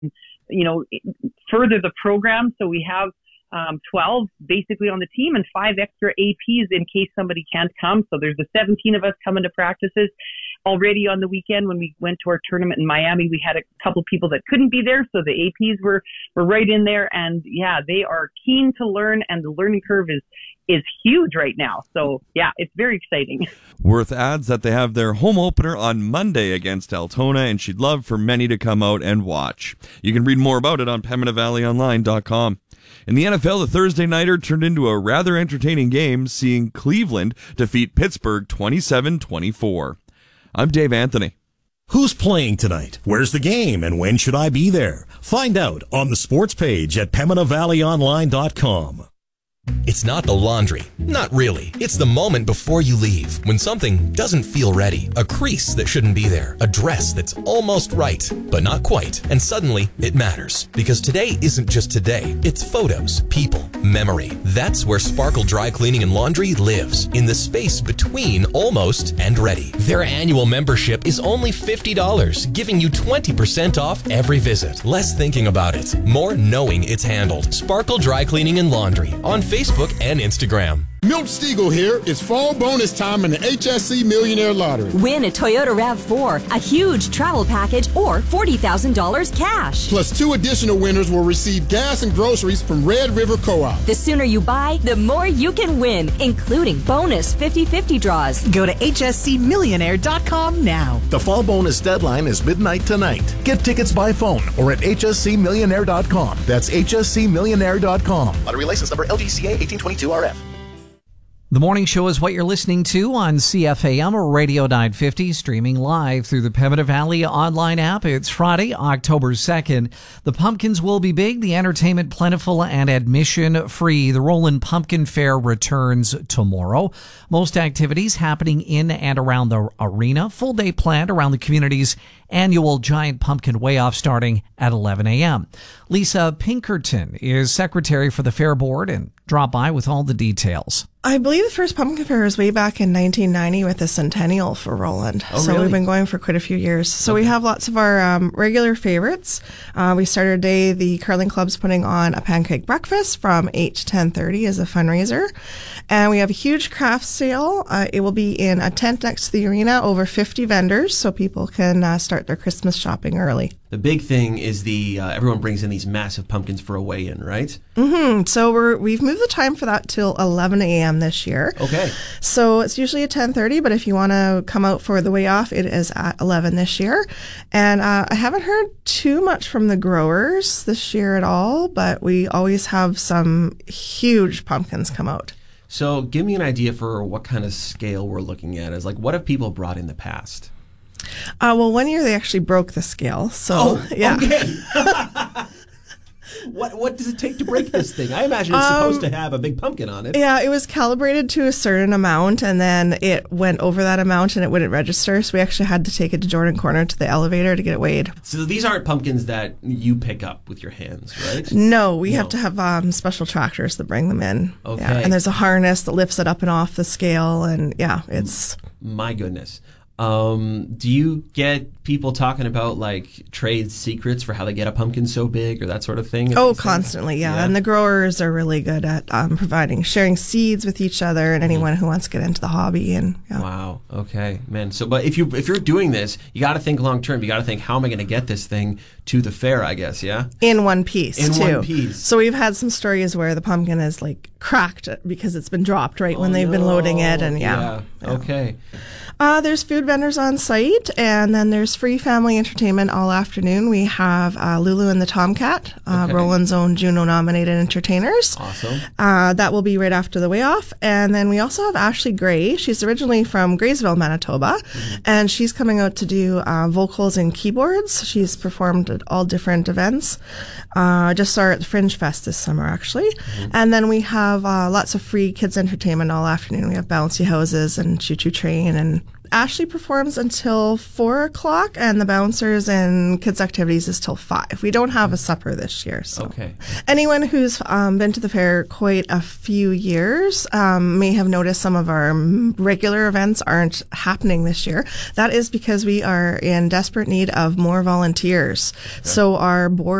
further the program. So we have 12 basically on the team and 5 extra APs in case somebody can't come. So there's the 17 of us coming to practices. Already on the weekend when we went to our tournament in Miami, we had a couple people that couldn't be there. So the APs were right in there. And yeah, they are keen to learn, and the learning curve is huge right now. So yeah, it's very exciting. Worth adds that they have their home opener on Monday against Altona, and she'd love for many to come out and watch. You can read more about it on PembinaValleyOnline.com. In the NFL, the Thursday nighter turned into a rather entertaining game, seeing Cleveland defeat Pittsburgh 27-24. I'm Dave Anthony. Who's playing tonight? Where's the game? And when should I be there? Find out on the sports page at PembinaValleyOnline.com. It's not the laundry. Not really. It's the moment before you leave, when something doesn't feel ready. A crease that shouldn't be there. A dress that's almost right, but not quite. And suddenly, it matters. Because today isn't just today. It's photos, people, memory. That's where Sparkle Dry Cleaning and Laundry lives. In the space between almost and ready. Their annual membership is only $50, giving you 20% off every visit. Less thinking about it. More knowing it's handled. Sparkle Dry Cleaning and Laundry on Facebook and Instagram. Milt Stiegel here. It's fall bonus time in the HSC Millionaire Lottery. Win a Toyota RAV4, a huge travel package, or $40,000 cash. Plus 2 additional winners will receive gas and groceries from Red River Co-op. The sooner you buy, the more you can win, including bonus 50/50 draws. Go to hscmillionaire.com now. The fall bonus deadline is midnight tonight. Get tickets by phone or at hscmillionaire.com. That's hscmillionaire.com. Lottery license number LGCA 1822RF. The morning show is what you're listening to on CFAM or Radio 950, streaming live through the Pembina Valley online app. It's Friday, October 2nd. The pumpkins will be big, the entertainment plentiful, and admission free. The Roland Pumpkin Fair returns tomorrow. Most activities happening in and around the arena. Full day planned around the community's annual Giant Pumpkin Weigh-Off starting at 11 a.m. Lisa Pinkerton is secretary for the Fair Board and drop by with all the details. I believe the first pumpkin fair was way back in 1990 with the centennial for Roland. Oh, so really? We've been going for quite a few years. So we have lots of our regular favorites. We started our day, the curling club's putting on a pancake breakfast from 8 to 10:30 as a fundraiser. And we have a huge craft sale. It will be in a tent next to the arena, over 50 vendors, so people can start their Christmas shopping early. The big thing is everyone brings in these massive pumpkins for a weigh-in, right? Mm-hmm. So we've moved the time for that till 11 a.m. this year. Okay. So it's usually at 10:30, but if you want to come out for the weigh off, it is at 11 this year. And I haven't heard too much from the growers this year at all, but we always have some huge pumpkins come out. So give me an idea for what kind of scale we're looking at. Is like, what have people brought in the past? Well, one year they actually broke the scale. So, yeah. Okay. What does it take to break this thing? I imagine it's supposed to have a big pumpkin on it. Yeah, it was calibrated to a certain amount, and then it went over that amount and it wouldn't register. So we actually had to take it to Jordan Corner to the elevator to get it weighed. So these aren't pumpkins that you pick up with your hands, right? No, we have to have special tractors that bring them in. Okay. Yeah, and there's a harness that lifts it up and off the scale, and yeah, it's... My goodness. Do you get people talking about like trade secrets for how they get a pumpkin so big or that sort of thing? Oh, constantly, yeah. And the growers are really good at sharing seeds with each other and anyone who wants to get into the hobby. And yeah. Wow. Okay, man. So, but if you're doing this, you got to think long term. You got to think, how am I going to get this thing to the fair? I guess, yeah. In one piece, In one piece. So we've had some stories where the pumpkin is like cracked because it's been dropped when they've been loading it, and yeah. Okay. There's food vendors on site, and then there's free family entertainment all afternoon. We have Lulu and the Tomcat, Roland's own Juno-nominated entertainers. Awesome. That will be right after the weigh-off. And then we also have Ashley Gray. She's originally from Graysville, Manitoba, and she's coming out to do vocals and keyboards. She's performed at all different events. Just saw her at the Fringe Fest this summer, actually. And then we have lots of free kids entertainment all afternoon. We have bouncy houses and choo-choo train and Ashley performs until 4 o'clock, and the bouncers and kids' activities is till 5. We don't have a supper this year. So Okay. anyone who's been to the fair quite a few years may have noticed some of our regular events aren't happening this year. That is because we are in desperate need of more volunteers. So our board